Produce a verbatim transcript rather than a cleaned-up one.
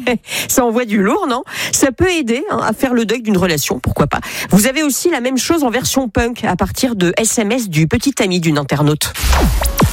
Ça envoie du lourd, non ? Ça peut aider hein, à faire le deuil d'une relation, pourquoi pas. Vous avez aussi la même chose en version punk à partir de S M S du petit ami d'une internaute.